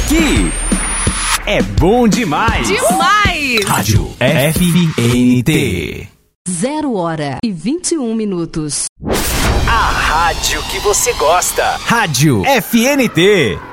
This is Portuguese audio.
Aqui é bom demais. Demais! Rádio FNT. 0h21. A rádio que você gosta. Rádio FNT.